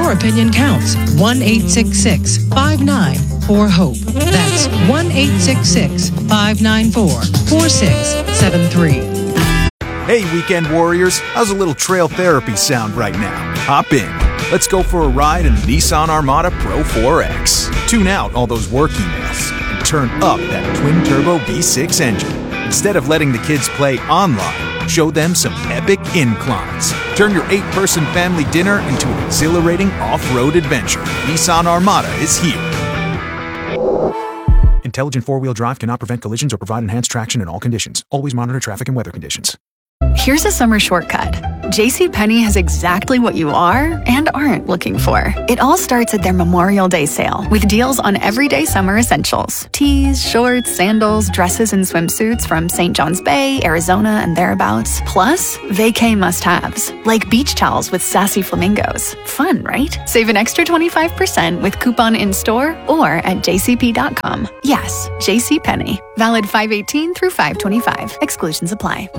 Your opinion counts. 1-866-594-HOPE. That's 1-866-594-4673. Hey, weekend warriors, how's a little trail therapy sound right now? Hop in. Let's go for a ride in the Nissan Armada Pro 4X. Tune out all those work emails and turn up that twin-turbo V6 engine. Instead of letting the kids play online, show them some epic inclines. Turn your 8-person family dinner into an exhilarating off-road adventure. Nissan Armada is here. Intelligent four-wheel drive cannot prevent collisions or provide enhanced traction in all conditions. Always monitor traffic and weather conditions. Here's a summer shortcut. JCPenney has exactly what you are and aren't looking for. It all starts at their Memorial Day sale with deals on everyday summer essentials. Tees, shorts, sandals, dresses, and swimsuits from St. John's Bay, Arizona, and thereabouts. Plus, vacay must-haves, like beach towels with sassy flamingos. Fun, right? Save an extra 25% with coupon in-store or at jcp.com. Yes, JCPenney. Valid 5/18 through 5/25. Exclusions apply.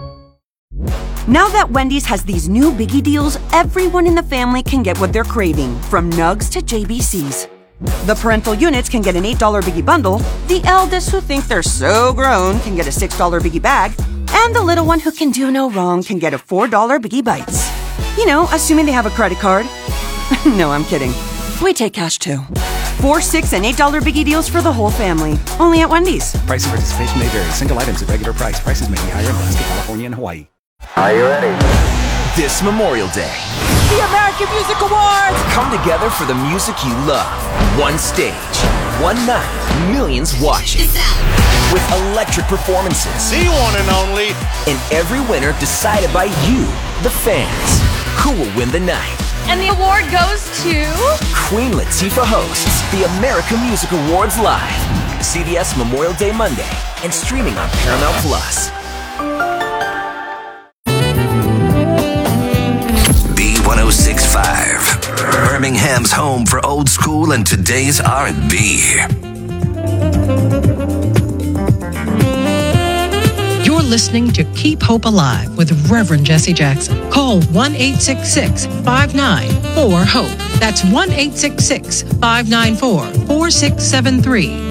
Now that Wendy's has these new biggie deals, everyone in the family can get what they're craving, from nugs to JBCs. The parental units can get an $8 biggie bundle, the eldest who think they're so grown can get a $6 biggie bag, and the little one who can do no wrong can get a $4 biggie bites. You know, assuming they have a credit card. No, I'm kidding. We take cash too. 4, 6, and $8 biggie deals for the whole family. Only at Wendy's. Price and participation may vary. Single items at regular price. Prices may be higher in Alaska, California, and Hawaii. Are you ready? This Memorial Day, the American Music Awards! Come together for the music you love. One stage, one night, millions watching. With electric performances. The one and only. And every winner decided by you, the fans. Who will win the night? And the award goes to... Queen Latifah hosts the American Music Awards live. CBS Memorial Day Monday and streaming on Paramount Plus. B1065, Birmingham's home for old school and today's R&B. You're listening to Keep Hope Alive with Reverend Jesse Jackson. Call 1-866-594-HOPE. That's 1-866-594-4673.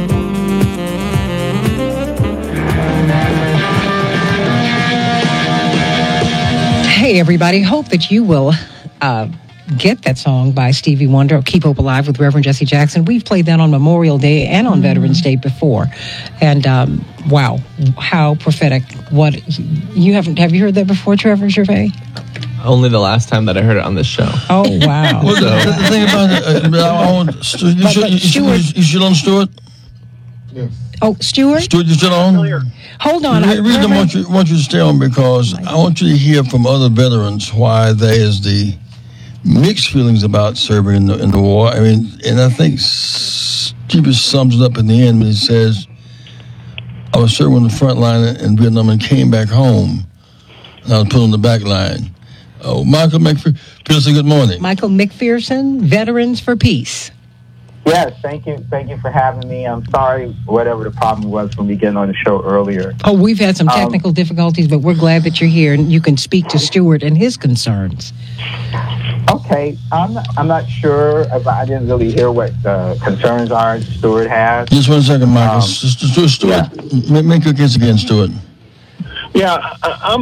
Hey, everybody. Hope that you will get that song by Stevie Wonder, Keep Hope Alive with Reverend Jesse Jackson. We've played that on Memorial Day and on Veterans Day before. And wow, how prophetic. What have you heard that before, Trevor Gervais? Only the last time that I heard it on this show. Oh, wow. Well, the thing about it, you still on Stuart? Yes. Oh, Stuart? Stuart, you still on? Hold on. The reason I want you to stay on because I want you to hear from other veterans why there is the mixed feelings about serving in the war. I mean, and I think Stevie sums it up in the end when he says, I was serving on the front line in Vietnam and came back home, and I was put on the back line. Oh, Michael McPherson, good morning. Michael McPherson, Veterans for Peace. Yes, thank you for having me. I'm sorry, whatever the problem was when we getting on the show earlier. Oh, we've had some technical difficulties, but we're glad that you're here and you can speak to Stuart and his concerns. Okay, I'm not sure. I didn't really hear what the concerns are Stuart has. Just 1 second, Michael. Stuart, yeah. Make your case again, Stuart. Yeah,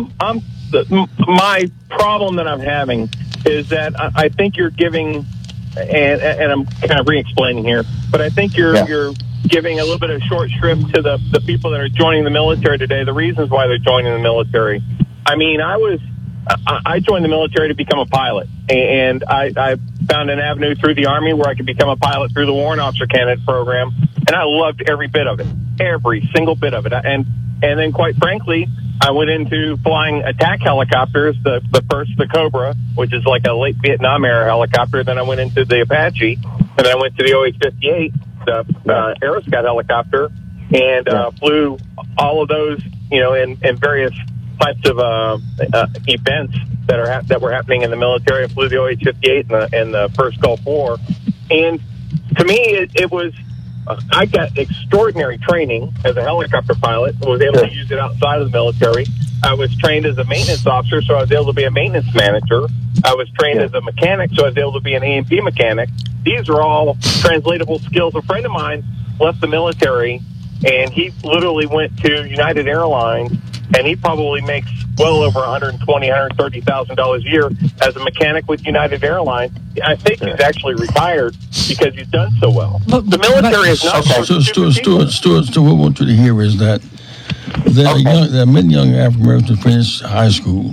my problem that I'm having is that I think you're giving. And I'm kind of re-explaining here, but I think you're giving a little bit of short shrift to the people that are joining the military today, the reasons why they're joining the military. I mean, I joined the military to become a pilot, and I found an avenue through the Army where I could become a pilot through the Warrant Officer Candidate Program, and I loved every bit of it, every single bit of it. And then, quite frankly, I went into flying attack helicopters, the first, the Cobra, which is like a late Vietnam era helicopter. Then I went into the Apache, and then I went to the OH-58, the Aeroscat helicopter, and flew all of those, in various types of events that were happening in the military. I flew the OH-58 and the first Gulf War, and to me, it was. I got extraordinary training as a helicopter pilot. I was able to use it outside of the military. I was trained as a maintenance officer, so I was able to be a maintenance manager. I was trained as a mechanic, so I was able to be an A&P mechanic. These are all translatable skills. A friend of mine left the military, and he literally went to United Airlines, and he probably makes well over $120,000, $130,000 a year as a mechanic with United Airlines. I think he's actually retired because he's done so well. The military is not. So, Stuart, what I want you to hear is that there are many young African Americans who finish high school.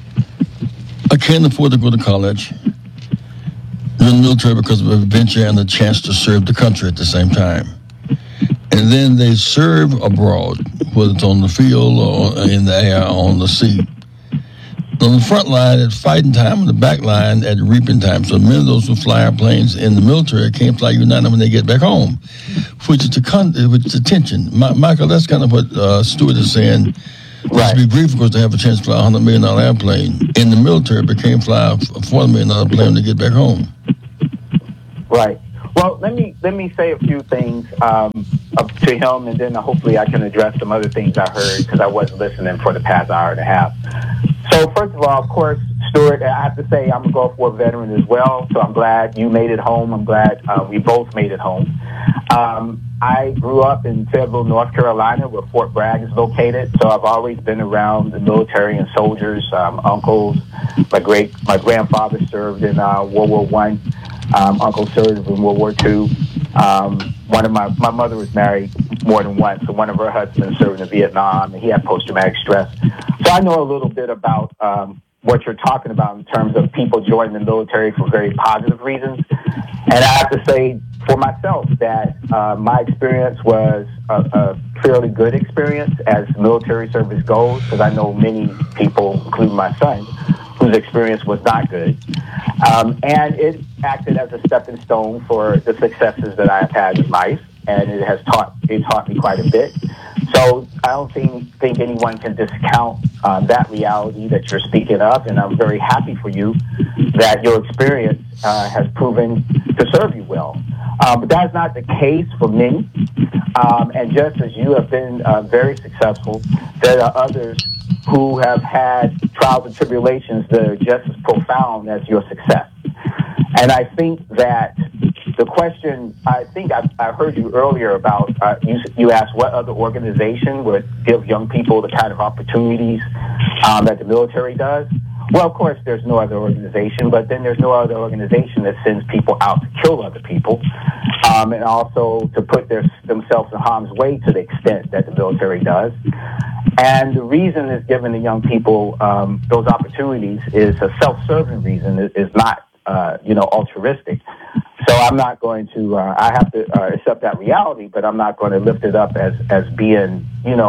I can't afford to go to college. They're in the military because of adventure and the chance to serve the country at the same time. And then they serve abroad, whether it's on the field or in the air or on the sea. On the front line at fighting time, on the back line at reaping time. So many of those who fly airplanes in the military can't fly United when they get back home, which is the tension. Michael, that's kind of what Stuart is saying. Right. To be brief, because to have a chance to fly a $100 million airplane in the military, but can't fly a $40 million plane to get back home. Right. Well, let me say a few things to him, and then hopefully I can address some other things I heard because I wasn't listening for the past hour and a half. So first of all, of course, Stuart, I have to say I'm a Gulf War veteran as well, so I'm glad you made it home. I'm glad we both made it home. I grew up in Fayetteville, North Carolina, where Fort Bragg is located, so I've always been around the military and soldiers, uncles. My grandfather served in World War I. Uncle served in World War II. My mother was married more than once, so one of her husbands served in Vietnam, and he had post-traumatic stress. So I know a little bit about what you're talking about in terms of people joining the military for very positive reasons. And I have to say for myself that my experience was a fairly good experience as military service goes, because I know many people, including my son, whose experience was not good. And it acted as a stepping stone for the successes that I have had in life, and it taught me quite a bit. So I don't think anyone can discount that reality that you're speaking of, and I'm very happy for you that your experience has proven to serve you well. But that's not the case for many. And just as you have been very successful, there are others who have had trials and tribulations that are just as profound as your success. And I think that the question, I heard you earlier about, you asked what other organization would give young people the kind of opportunities that the military does. Well, of course, there's no other organization, but then there's no other organization that sends people out to kill other people, and also to put themselves in harm's way to the extent that the military does. And the reason it's given the young people those opportunities is a self-serving reason. It is not, altruistic. So I'm not going to, I have to accept that reality, but I'm not going to lift it up as being,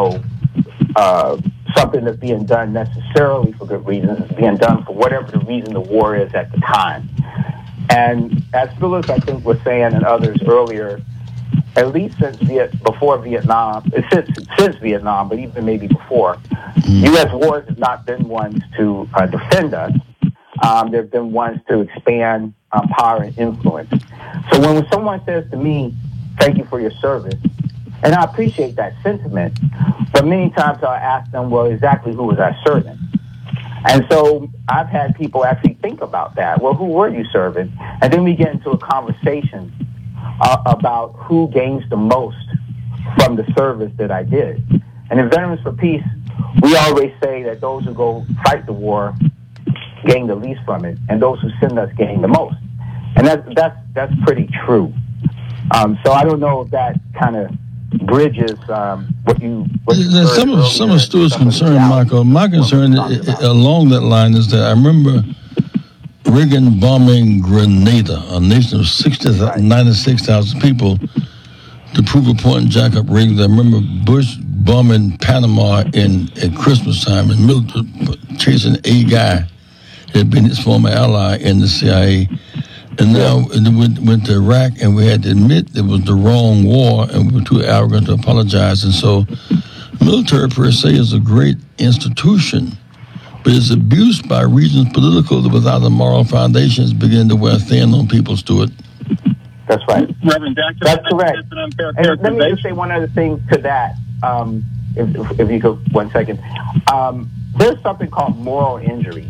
something that's being done necessarily for good reasons. It's being done for whatever the reason the war is at the time. And as Phyllis, I think, was saying, and others earlier, at least since Vietnam, but even maybe before, U.S. wars have not been ones to defend us. They've been ones to expand power and influence. So when someone says to me, thank you for your service, and I appreciate that sentiment, but many times I'll ask them, well, exactly who was I serving? And so I've had people actually think about that. Well, who were you serving? And then we get into a conversation about who gains the most from the service that I did. And in Veterans for Peace, we always say that those who go fight the war gain the least from it, and those who send us gain the most. And that's pretty true. So I don't know if that kind of bridges what you some of Stuart's concern, Michael. My concern along that line is that I remember Reagan bombing Grenada, a nation of 96,000 people, to prove a point in Jacob Reagan. I remember Bush bombing Panama at Christmas time and chasing a guy that had been his former ally in the CIA. And now we went to Iraq, and we had to admit it was the wrong war, and we were too arrogant to apologize. And so military per se is a great institution, but it's abused by regions political that without the moral foundations begin to wear thin on people, Stuart. That's right. Reverend Jackson, that's correct. That's an unfair and let me just say one other thing to that, if you could, 1 second. there's something called moral injury,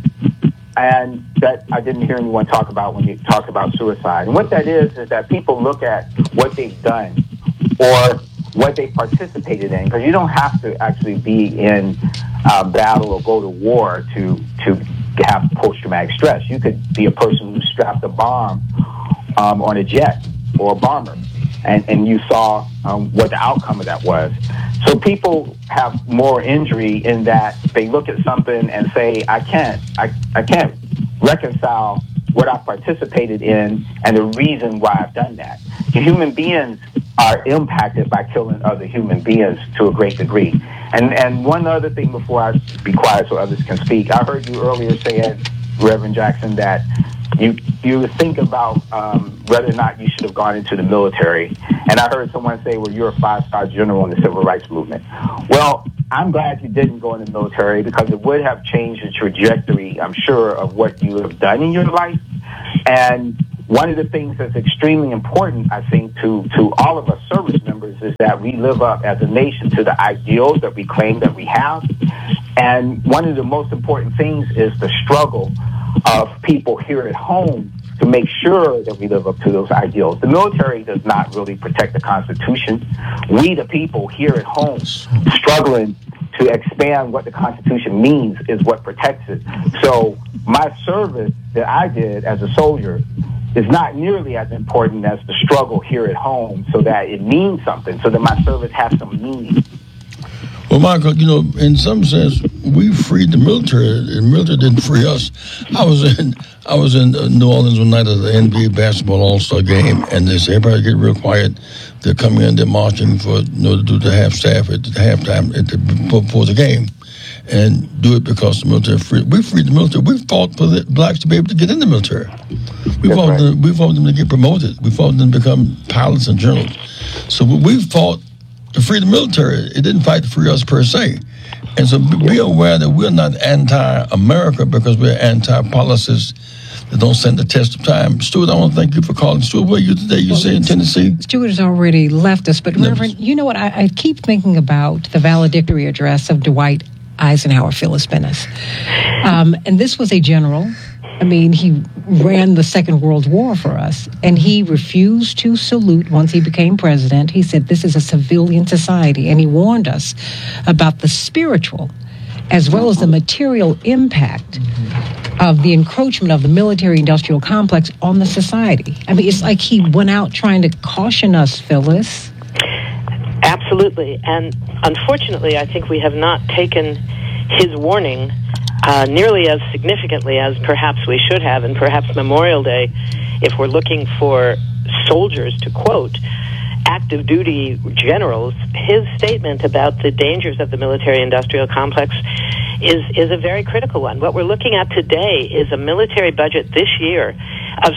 and that I didn't hear anyone talk about when you talk about suicide. And what that is that people look at what they've done or what they participated in, because you don't have to actually be in battle or go to war to have post-traumatic stress. You could be a person who strapped a bomb on a jet or a bomber, and you saw what the outcome of that was. So people have more injury in that they look at something and say, I can't reconcile what I participated in and the reason why I've done that. Human beings are impacted by killing other human beings to a great degree. And one other thing before I be quiet so others can speak, I heard you earlier saying, Reverend Jackson, that you think about whether or not you should have gone into the military. And I heard someone say, well, you're a 5-star general in the civil rights movement. Well, I'm glad you didn't go in the military, because it would have changed the trajectory, I'm sure, of what you have done in your life. And one of the things that's extremely important, I think, to all of us service members is that we live up as a nation to the ideals that we claim that we have. And one of the most important things is the struggle of people here at home to make sure that we live up to those ideals. The military does not really protect the Constitution. We, the people here at home, struggling to expand what the Constitution means is what protects it. So my service that I did as a soldier is not nearly as important as the struggle here at home, so that it means something, so that my service has some meaning. Well, Michael, in some sense, we freed the military. The military didn't free us. I was in New Orleans one night at the NBA basketball All-Star game, and they said, everybody get real quiet. They're coming in, they're marching to do the half staff at the halftime before the game, and do it because the military we freed the military. We fought for the blacks to be able to get in the military. We fought them to get promoted. We fought them to become pilots and generals. So we fought to free the military. It didn't fight to free us per se. And so be aware that we're not anti-America because we're anti-policies that don't stand the test of time. Stuart, I want to thank you for calling. Stuart, where are you today? You say in Tennessee? Stuart has already left us, but Reverend, you know what? I keep thinking about the valedictory address of Dwight Eisenhower, Phyllis Bennis. And this was a general. I mean, he ran the Second World War for us, and he refused to salute once he became president. He said, this is a civilian society, and he warned us about the spiritual as well as the material impact of the encroachment of the military-industrial complex on the society. I mean, it's like he went out trying to caution us, Phyllis. Absolutely, and unfortunately, I think we have not taken his warning nearly as significantly as perhaps we should have, and perhaps Memorial Day, if we're looking for soldiers to quote active duty generals, his statement about the dangers of the military-industrial complex is a very critical one. What we're looking at today is a military budget this year of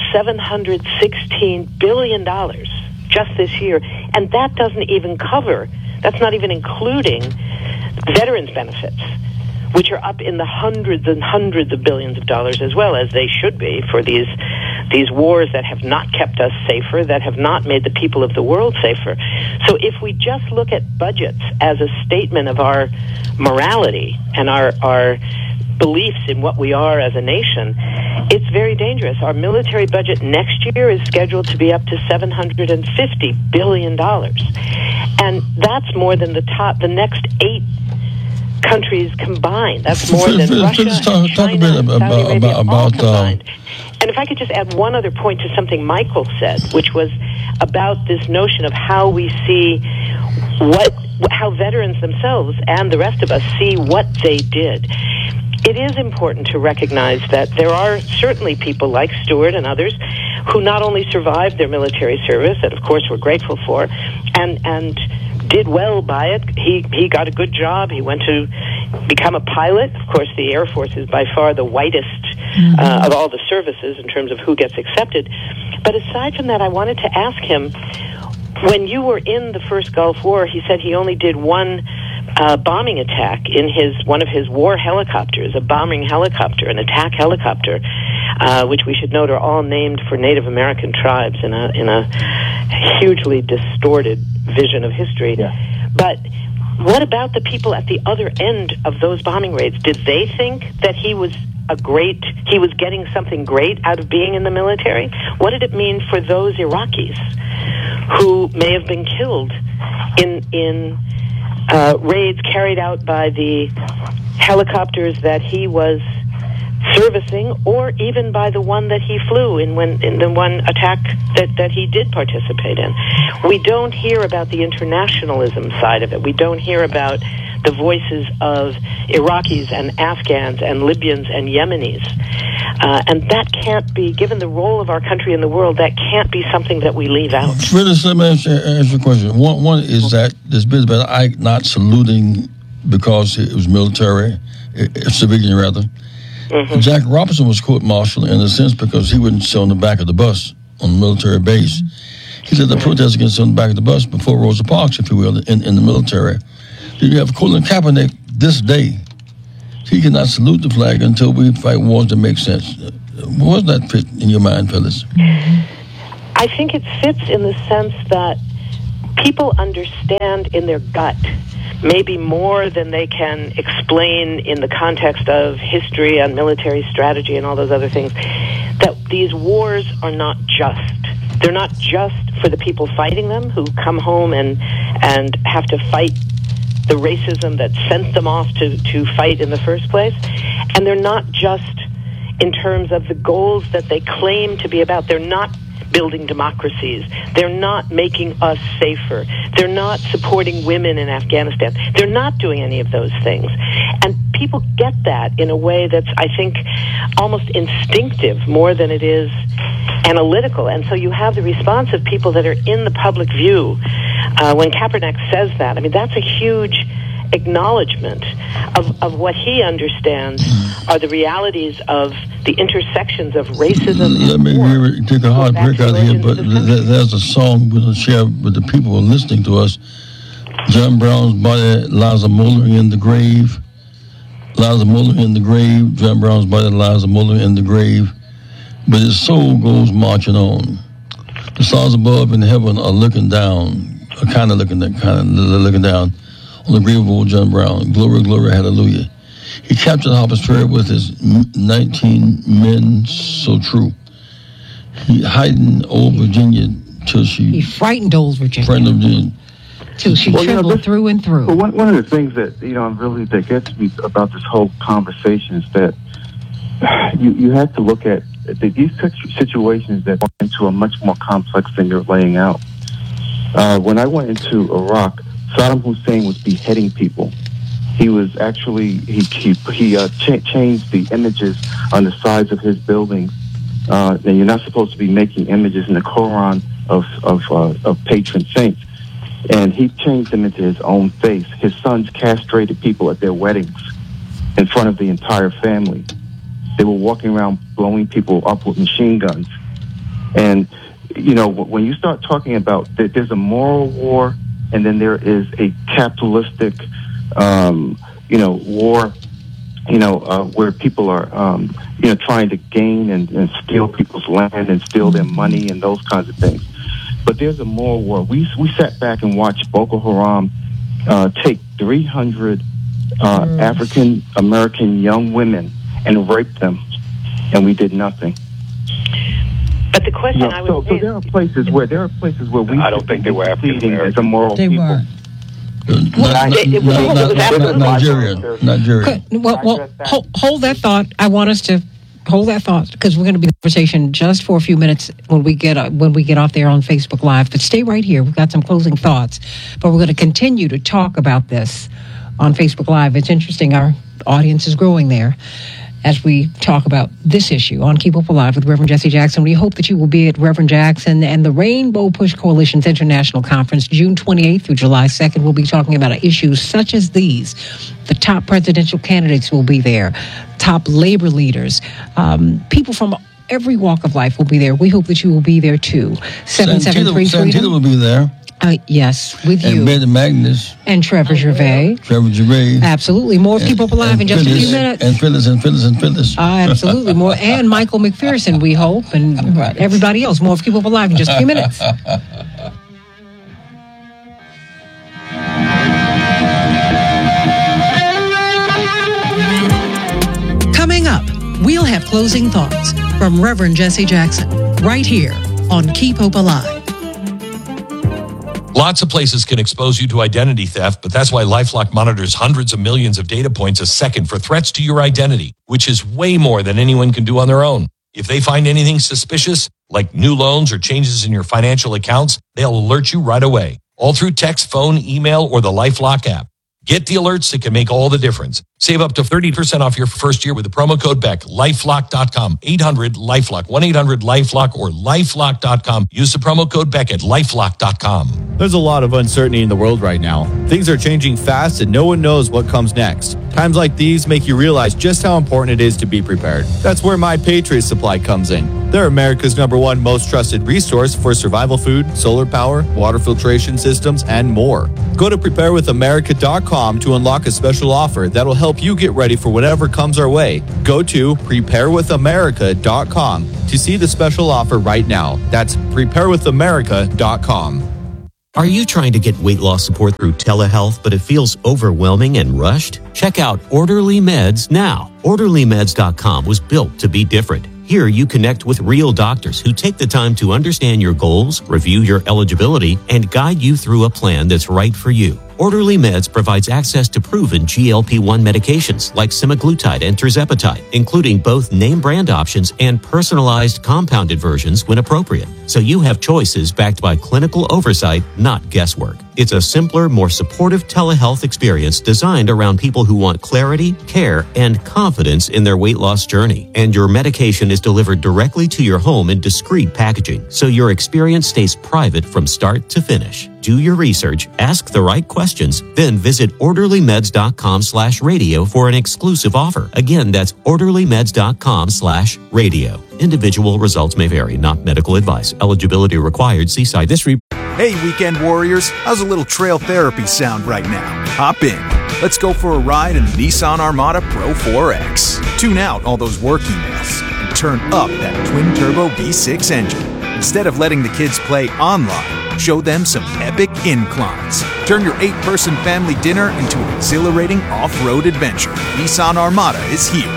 $716 billion just this year, and that doesn't even cover, that's not even including veterans benefits, which are up in the hundreds and hundreds of billions of dollars, as well as they should be, for these wars that have not kept us safer, that have not made the people of the world safer. So if we just look at budgets as a statement of our morality and our beliefs in what we are as a nation, it's very dangerous. Our military budget next year is scheduled to be up to $750 billion. And that's more than the next 8 countries combined. That's more than Russia, talk a bit about combined. And if I could just add one other point to something Michael said, which was about this notion of how we see how veterans themselves and the rest of us see what they did. It is important to recognize that there are certainly people like Stuart and others who not only survived their military service, that of course we're grateful for, and did well by it. He got a good job. He went to become a pilot. Of course, the Air Force is by far the whitest of all the services in terms of who gets accepted. But aside from that, I wanted to ask him, when you were in the first Gulf War, he said he only did one bombing attack in one of his war helicopters, a bombing helicopter, an attack helicopter, which we should note are all named for Native American tribes in a hugely distorted vision of history. Yeah. But what about the people at the other end of those bombing raids? Did they think that he was getting something great out of being in the military? What did it mean for those Iraqis who may have been killed in raids carried out by the helicopters that he was servicing, or even by the one that he flew in the one attack that he did participate in? We don't hear about the internationalism side of it. We don't hear about the voices of Iraqis and Afghans and Libyans and Yemenis. And that can't be, given the role of our country in the world, that can't be something that we leave out. Phyllis, let me ask you a question. One is that this bit about Ike not saluting because it was military, civilian rather. Mm-hmm. Jack Robinson was court-martialed in a sense because he wouldn't sit on the back of the bus on the military base. He said the protesters can sit on the back of the bus before Rosa Parks, if you will, in the military. Then you have Colin Kaepernick this day. He cannot salute the flag until we fight wars that make sense. What does that fit in your mind, Phyllis? I think it fits in the sense that people understand in their gut, maybe more than they can explain in the context of history and military strategy and all those other things, that these wars are not just. They're not just for the people fighting them who come home and have to fight the racism that sent them off to fight in the first place. And they're not just in terms of the goals that they claim to be about. They're not building democracies. They're not making us safer. They're not supporting women in Afghanistan. They're not doing any of those things. And people get that in a way that's, I think, almost instinctive more than it is analytical. And so you have the response of people that are in the public view. When Kaepernick says that, I mean, that's a huge acknowledgement of what he understands are the realities of the intersections of racism. Let me take a hard break out here, but there's a song we're going to share with the people who are listening to us. John Brown's body lies a moldering in the grave. Lies a moldering in the grave. John Brown's body lies a moldering in the grave. But his soul goes marching on. The stars above in heaven are looking down, kind of looking down on the grave of old John Brown. Glory, glory, hallelujah. He captured Harper's Ferry with his 19 men so true. He heightened old Virginia till he frightened old Virginia. Till she trembled through and through. Well, one of the things that that gets me about this whole conversation is that you have to look at these situations that go into a much more complex than you're laying out. When I went into Iraq, Saddam Hussein was beheading people. He was actually changed the images on the sides of his buildings. And you're not supposed to be making images in the Quran of patron saints. And he changed them into his own face. His sons castrated people at their weddings in front of the entire family. They were walking around blowing people up with machine guns. And, when you start talking about that there's a moral war and then there is a capitalistic, war, where people are, trying to gain and steal people's land and steal their money and those kinds of things. But there's a moral war. We sat back and watched Boko Haram take 300 African American young women and rape them, and we did nothing. But the question I would say, there are places where we I don't think they were African American. as a moral they people. were. Nigeria. Well, hold that thought. I want us to hold that thought because we're going to be in conversation just for a few minutes when we get off there on Facebook Live. But stay right here. We've got some closing thoughts, but we're going to continue to talk about this on Facebook Live. It's interesting. Our audience is growing there as we talk about this issue on Keep Hope Alive with Reverend Jesse Jackson. We hope that you will be at Reverend Jackson and the Rainbow Push Coalition's International Conference, June 28th through July 2nd. We'll be talking about issues such as these. The top presidential candidates will be there, top labor leaders, people from every walk of life will be there. We hope that you will be there too. 773 Santita will be there. Yes, with you. And Betty Magnus. And Trevor Gervais. Absolutely. More Keep Up Alive in just a few minutes. And Phyllis. Absolutely. More. And Michael McPherson, we hope. And everybody else. More of Keep Up Alive in just a few minutes. we'll have closing thoughts from Reverend Jesse Jackson right here on Keep Hope Alive. Lots of places can expose you to identity theft, but that's why LifeLock monitors hundreds of millions of data points a second for threats to your identity, which is way more than anyone can do on their own. If they find anything suspicious, like new loans or changes in your financial accounts, they'll alert you right away, all through text, phone, email, or the LifeLock app. Get the alerts that can make all the difference. Save up to 30% off your first year with the promo code BECK. LifeLock.com. 800-LifeLock. 1-800-LifeLock or LifeLock.com. Use the promo code BECK at LifeLock.com. There's a lot of uncertainty in the world right now. Things are changing fast and no one knows what comes next. Times like these make you realize just how important it is to be prepared. That's where My Patriot Supply comes in. They're America's #1 most trusted resource for survival food, solar power, water filtration systems, and more. Go to preparewithamerica.com to unlock a special offer that'll help you get ready for whatever comes our way. Go to preparewithamerica.com to see the special offer right now. That's preparewithamerica.com. Are you trying to get weight loss support through telehealth, but it feels overwhelming and rushed? Check out Orderly Meds now. OrderlyMeds.com was built to be different. Here you connect with real doctors who take the time to understand your goals, review your eligibility, and guide you through a plan that's right for you. Orderly Meds provides access to proven GLP-1 medications like semaglutide and tirzepatide, including both name brand options and personalized compounded versions when appropriate. So you have choices backed by clinical oversight, not guesswork. It's a simpler, more supportive telehealth experience designed around people who want clarity, care, and confidence in their weight loss journey. And your medication is delivered directly to your home in discreet packaging, so your experience stays private from start to finish. Do your research, ask the right questions, then visit orderlymeds.com/radio for an exclusive offer. Again, that's orderlymeds.com/radio. Individual results may vary, not medical advice. Eligibility required. See site. Hey, weekend warriors, how's a little trail therapy sound right now? Hop in. Let's go for a ride in the Nissan Armada Pro 4X. Tune out all those work emails and turn up that twin-turbo V6 engine. Instead of letting the kids play online, show them some epic inclines. Turn your 8-person family dinner into an exhilarating off-road adventure. Nissan Armada is here.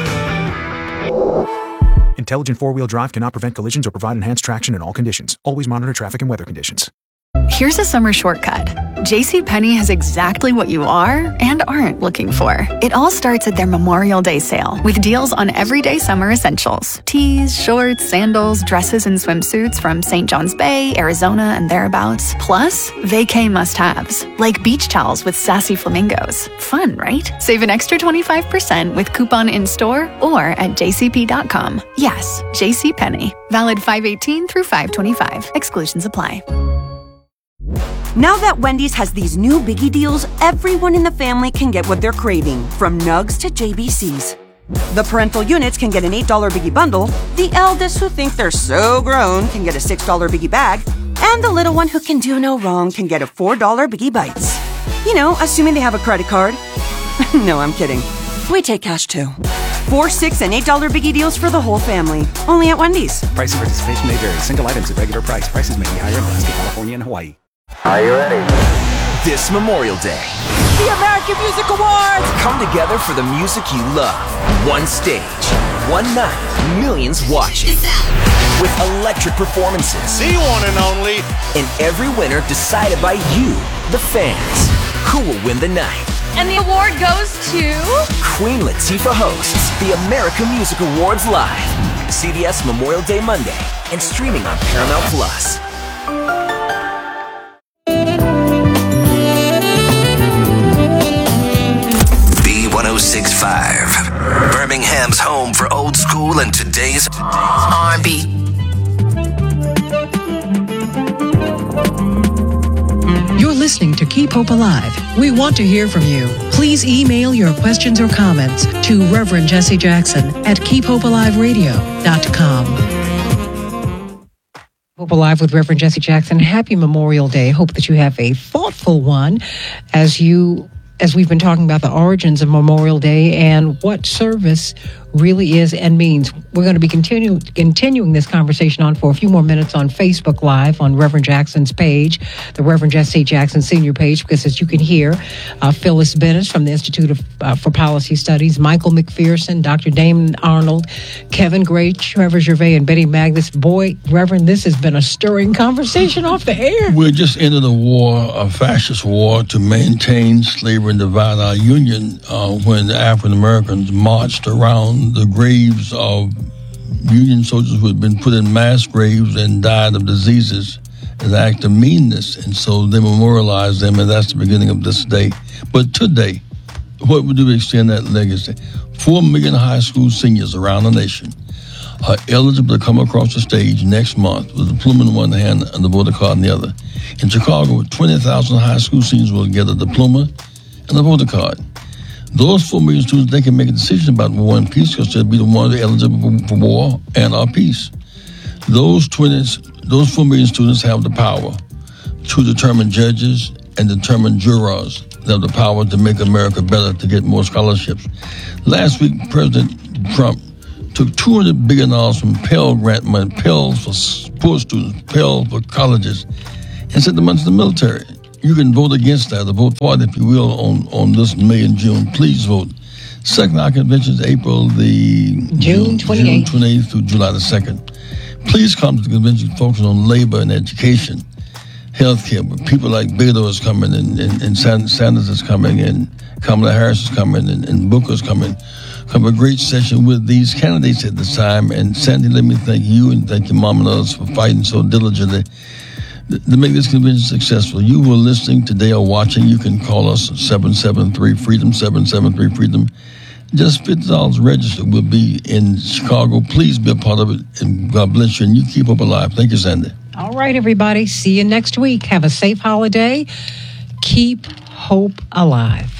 Intelligent four-wheel drive cannot prevent collisions or provide enhanced traction in all conditions. Always monitor traffic and weather conditions. Here's a summer shortcut. JCPenney has exactly what you are and aren't looking for. It all starts at their Memorial Day sale with deals on everyday summer essentials. Tees, shorts, sandals, dresses, and swimsuits from St. John's Bay, Arizona, and thereabouts. Plus, vacay must-haves, like beach towels with sassy flamingos. Fun, right? Save an extra 25% with coupon in-store or at jcp.com. Yes, JCPenney. Valid 5/18 through 5/25. Exclusions apply. Now that Wendy's has these new biggie deals, everyone in the family can get what they're craving, from nugs to JBCs. The parental units can get an $8 biggie bundle, the eldest who think they're so grown can get a $6 biggie bag, and the little one who can do no wrong can get a $4 biggie bites. You know, assuming they have a credit card. No, I'm kidding. We take cash too. 4, 6, and $8 biggie deals for the whole family. Only at Wendy's. Price and participation may vary. Single items at regular price. Prices may be higher in Alaska, California, and Hawaii. Are you ready? This Memorial Day, The American Music Awards! come together for the music you love. One stage, one night, millions watching. With electric performances. The one and only. And every winner decided by you, the fans. Who will win the night? And the award goes to... Queen Latifah hosts the American Music Awards live. CBS Memorial Day Monday and streaming on Paramount Plus. B1065, Birmingham's home for old school and today's R&B. You're listening to Keep Hope Alive. We want to hear from you. Please email your questions or comments to Reverend Jesse Jackson at keephopealiveradio.com. Hope Alive with Reverend Jesse Jackson. Happy Memorial Day. Hope that you have a thoughtful one as we've been talking about the origins of Memorial Day and what service really is and means. We're going to be continuing this conversation on for a few more minutes on Facebook Live on Reverend Jackson's page, the Reverend Jesse Jackson Senior page, because as you can hear, Phyllis Bennett from the Institute for Policy Studies, Michael McPherson, Dr. Damon Arnold, Kevin Gray, Trevor Gervais, and Betty Magnus. Boy, Reverend, this has been a stirring conversation off the air. We're just into the war, a fascist war to maintain slavery and divide our union when the African Americans marched around the graves of Union soldiers who had been put in mass graves and died of diseases as an act of meanness. And so they memorialized them, and that's the beginning of this day. But today, what we do to extend that legacy? 4 million high school seniors around the nation are eligible to come across the stage next month with a diploma in one hand and the voter card in the other. In Chicago, 20,000 high school seniors will get a diploma and a voter card. Those 4 million students, they can make a decision about war and peace because they'll be the ones that are eligible for war and our peace. Those 4 million students have the power to determine judges and determine jurors. They have the power to make America better, to get more scholarships. Last week, President Trump took $200 billion from Pell Grant money, Pell for poor students, Pell for colleges, and sent the money to the military. You can vote against that, or vote for it, if you will, on this May and June. Please vote. Second, our convention is April the June 28th through July the 2nd. Please come to the convention focusing on labor and education, healthcare. But people like Beto is coming, and Sanders is coming, and Kamala Harris is coming, and Booker is coming. Have a great session with these candidates at this time. And Sandy, let me thank you and thank your mom and others for fighting so diligently to make this convention successful. You were listening today or watching, you can call us 773-FREEDOM, 773-FREEDOM. Just $50 registered. We'll be in Chicago. Please be a part of it, and God bless you, and you keep up alive. Thank you, Sandy. All right, everybody. See you next week. Have a safe holiday. Keep hope alive.